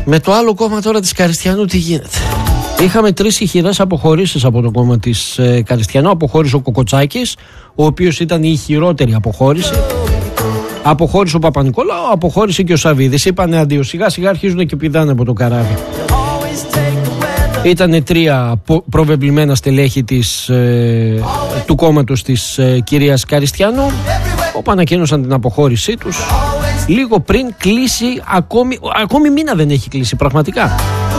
Με το άλλο κόμμα τώρα της Καριστιανού τι γίνεται? Είχαμε 3 ηχηρές αποχωρήσεις από το κόμμα της Καριστιανού. Αποχώρησε ο Κοκοτσάκης, ο οποίος ήταν η χειρότερη αποχώρηση. Αποχώρησε ο Παπα-Νικολάου, αποχώρησε και ο Σαββίδης. Είπανε αντίο, σιγά σιγά αρχίζουν και πηδάνε από το καράβι. Ήτανε 3 προβεβλημένα στελέχη του κόμματος της κυρίας Καριστιανού, όπου ανακοίνωσαν την αποχώρησή τους λίγο πριν κλείσει, ακόμη μήνα δεν έχει κλείσει πραγματικά.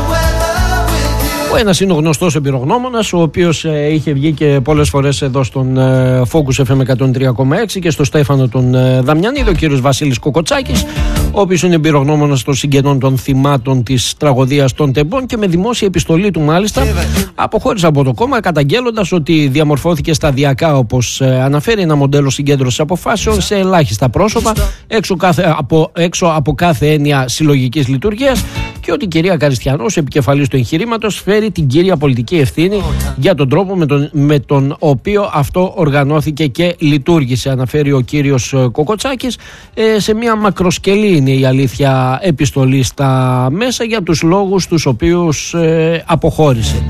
Ο ένας είναι ο γνωστός εμπειρογνώμονας, ο οποίος είχε βγει και πολλές φορές εδώ στον Focus FM 103,6 και στο Στέφανο τον Δαμιανίδη, ο κύριος Βασίλης Κοκοτσάκης, ο οποίος είναι εμπειρογνώμονας των συγγενών των θυμάτων της τραγωδίας των Τεμπών, και με δημόσια επιστολή του μάλιστα αποχώρησε από το κόμμα, καταγγέλλοντας ότι διαμορφώθηκε σταδιακά, όπως αναφέρει, ένα μοντέλο συγκέντρωσης αποφάσεων σε ελάχιστα πρόσωπα, έξω από κάθε έννοια συλλογικής λειτουργίας, και ότι η κυρία Καριστιανού, ως επικεφαλής του εγχειρήματος, φέρει την κύρια πολιτική ευθύνη για τον τρόπο με τον οποίο αυτό οργανώθηκε και λειτουργήσε, αναφέρει ο κύριος Κοκοτσάκης, σε μια μακροσκελή, είναι η αλήθεια, επιστολή στα μέσα για τους λόγους τους οποίους αποχώρησε.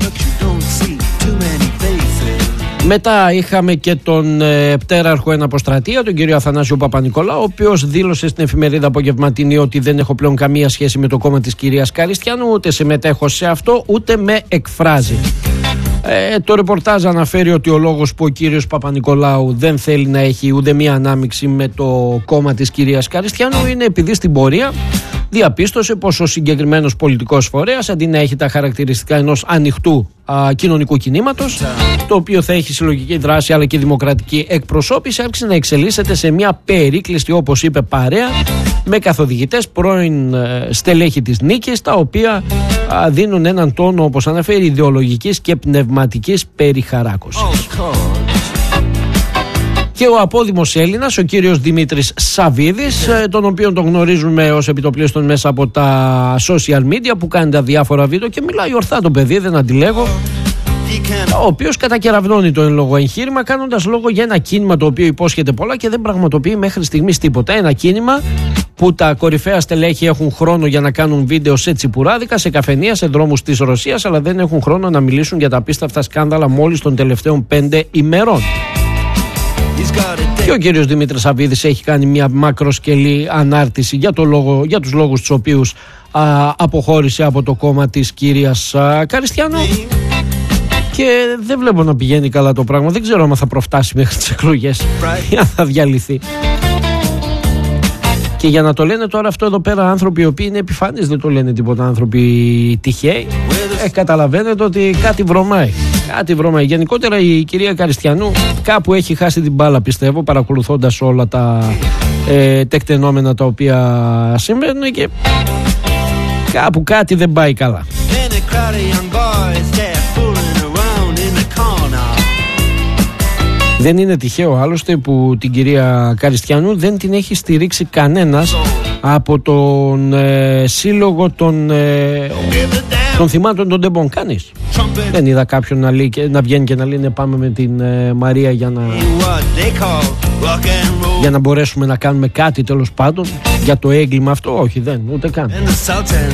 Μετά είχαμε και τον πτέραρχο εν αποστρατεία, τον κύριο Αθανάσιο Παπα-Νικολάου, ο οποίος δήλωσε στην εφημερίδα Απογευματινή ότι δεν έχω πλέον καμία σχέση με το κόμμα της κυρίας Καριστιανού, ούτε συμμετέχω σε αυτό, ούτε με εκφράζει. Το ρεπορτάζ αναφέρει ότι ο λόγος που ο κύριος Παπα-Νικολάου δεν θέλει να έχει ούτε μία ανάμειξη με το κόμμα της κυρίας Καριστιανού είναι επειδή στην πορεία διαπίστωσε πως ο συγκεκριμένος πολιτικός φορέας, αντί να έχει τα χαρακτηριστικά ενός ανοιχτού κοινωνικού κινήματος, το οποίο θα έχει συλλογική δράση αλλά και δημοκρατική εκπροσώπηση, άρχισε να εξελίσσεται σε μια περίκλειστη, όπως είπε, παρέα με καθοδηγητές πρώην στελέχη της νίκης, τα οποία δίνουν έναν τόνο, όπως αναφέρει, ιδεολογικής και πνευματικής περιχαράκωσης. Και ο απόδημος Έλληνας, ο κύριος Δημήτρης Σαββίδης, τον οποίον τον γνωρίζουμε ως επιτοπλίστων μέσα από τα social media, που κάνει τα διάφορα βίντεο και μιλάει ορθά το παιδί, δεν αντιλέγω, ο οποίος κατακεραυνώνει το εν λόγω εγχείρημα, κάνοντας λόγο για ένα κίνημα το οποίο υπόσχεται πολλά και δεν πραγματοποιεί μέχρι στιγμής τίποτα. Ένα κίνημα που τα κορυφαία στελέχη έχουν χρόνο για να κάνουν βίντεο σε τσιπουράδικα, σε καφενεία, σε δρόμους της Ρωσίας, αλλά δεν έχουν χρόνο να μιλήσουν για τα απίστευτα σκάνδαλα μόλις των τελευταίων 5 ημερών. Και ο κύριος Δημήτρης Σαββίδης έχει κάνει μια μακροσκελή ανάρτηση για τους λόγους τους οποίους αποχώρησε από το κόμμα της κυρίας Καριστιανού, και δεν βλέπω να πηγαίνει καλά το πράγμα. Δεν ξέρω αν θα προφτάσει μέχρι τις εκλογές ή αν θα διαλυθεί. Και για να το λένε τώρα αυτό εδώ πέρα άνθρωποι οι οποίοι είναι επιφανείς, δεν το λένε τίποτα άνθρωποι τυχαίοι, καταλαβαίνετε ότι κάτι βρωμάει. Κάτι βρωμάει. Γενικότερα η κυρία Καριστιανού κάπου έχει χάσει την μπάλα, πιστεύω, παρακολουθώντας όλα τα τεκτενόμενα τα οποία συμβαίνουν, και κάπου κάτι δεν πάει καλά. Δεν είναι τυχαίο άλλωστε που την κυρία Καριστιανού δεν την έχει στηρίξει κανένας από τον σύλλογο των θυμάτων των Τεμπών. Κανείς. Δεν είδα κάποιον να βγαίνει και να λέει πάμε με την Μαρία για να μπορέσουμε να κάνουμε κάτι τέλος πάντων για το έγκλημα αυτό. Όχι, δεν, ούτε καν.